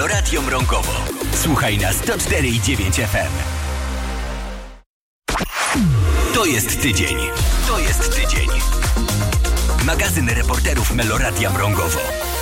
Meloradio Mrągowo. Słuchaj na 104,9 FM. To jest tydzień. To jest tydzień. Magazyn reporterów Meloradia Mrągowo.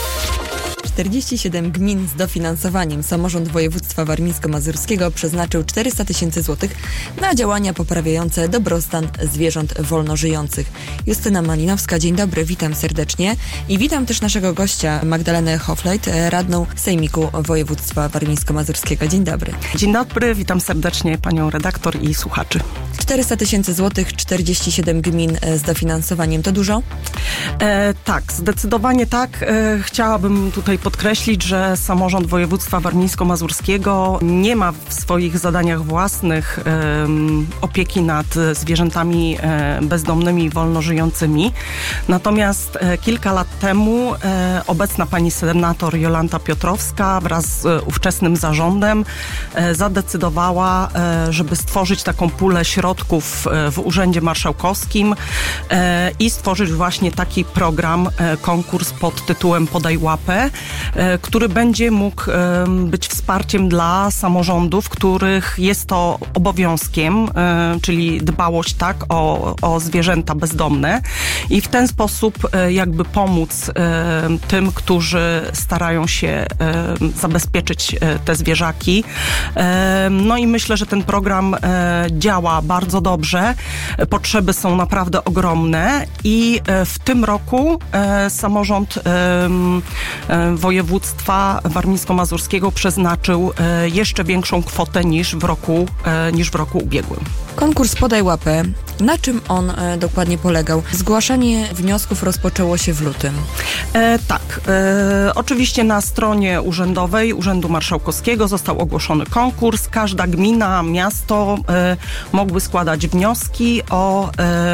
47 gmin z dofinansowaniem Samorząd Województwa Warmińsko-Mazurskiego przeznaczył 400 000 złotych na działania poprawiające dobrostan zwierząt wolnożyjących. Justyna Malinowska, dzień dobry, witam serdecznie i witam też naszego gościa Magdalenę Hoflejt, radną Sejmiku Województwa Warmińsko-Mazurskiego. Dzień dobry. Dzień dobry, witam serdecznie panią redaktor i słuchaczy. 400 000 złotych, 47 gmin z dofinansowaniem, to dużo? Tak, zdecydowanie tak. Chciałabym tutaj podkreślić, że Samorząd Województwa Warmińsko-Mazurskiego nie ma w swoich zadaniach własnych opieki nad zwierzętami bezdomnymi i wolnożyjącymi. Natomiast kilka lat temu obecna pani senator Jolanta Piotrowska wraz z ówczesnym zarządem zadecydowała, żeby stworzyć taką pulę środków w Urzędzie Marszałkowskim i stworzyć właśnie taki program, konkurs pod tytułem Podaj łapę, który będzie mógł być wsparciem dla samorządów, których jest to obowiązkiem, czyli dbałość o zwierzęta bezdomne i w ten sposób jakby pomóc tym, którzy starają się zabezpieczyć te zwierzaki. No i myślę, że ten program działa bardzo dobrze. Potrzeby są naprawdę ogromne i w tym roku samorząd województwa warmińsko-mazurskiego przeznaczył jeszcze większą kwotę niż w roku ubiegłym. Konkurs Podaj łapę. Na czym on dokładnie polegał? Zgłaszanie wniosków rozpoczęło się w lutym. Tak. Oczywiście na stronie urzędowej Urzędu Marszałkowskiego został ogłoszony konkurs. Każda gmina, miasto mogły składać wnioski o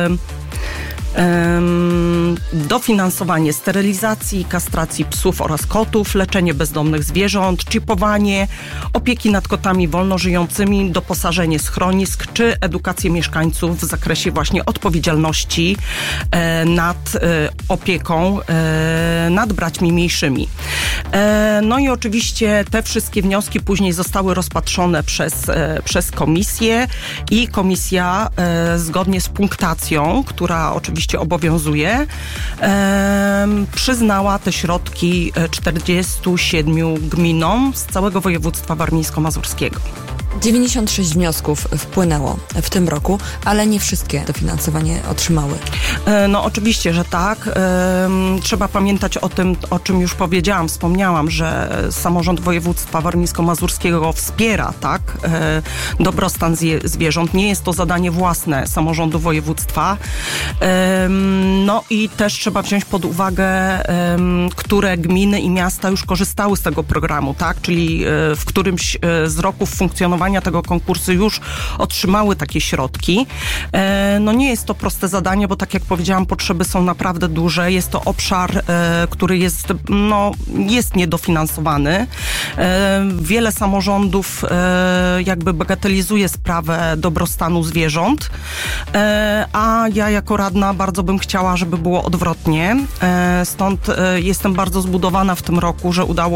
dofinansowanie sterylizacji i kastracji psów oraz kotów, leczenie bezdomnych zwierząt, czipowanie, opieki nad kotami wolnożyjącymi, doposażenie schronisk czy edukację mieszkańców w zakresie właśnie odpowiedzialności nad opieką nad braćmi mniejszymi. No i oczywiście te wszystkie wnioski później zostały rozpatrzone przez komisję i komisja zgodnie z punktacją, która oczywiście obowiązuje, przyznała te środki 47 gminom z całego województwa warmińsko-mazurskiego. 96 wniosków wpłynęło w tym roku, ale nie wszystkie dofinansowanie otrzymały. No oczywiście, że tak. Trzeba pamiętać o tym, o czym już wspomniałam, że Samorząd Województwa Warmińsko-Mazurskiego wspiera dobrostan zwierząt. Nie jest to zadanie własne samorządu województwa. No i też trzeba wziąć pod uwagę, które gminy i miasta już korzystały z tego programu, tak? Czyli w którymś z roków funkcjonowania tego konkursu już otrzymały takie środki. No nie jest to proste zadanie, bo tak jak powiedziałam, potrzeby są naprawdę duże. Jest to obszar, który jest niedofinansowany. Wiele samorządów jakby bagatelizuje sprawę dobrostanu zwierząt, a ja jako radna bardzo bym chciała, żeby było odwrotnie. Stąd jestem bardzo zbudowana w tym roku, że udało